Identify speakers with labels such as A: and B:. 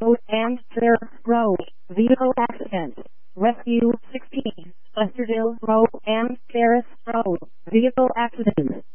A: Road and Fair Road. Vehicle accident. Rescue 16. Chesterville Road and Ferris Road. Vehicle accident.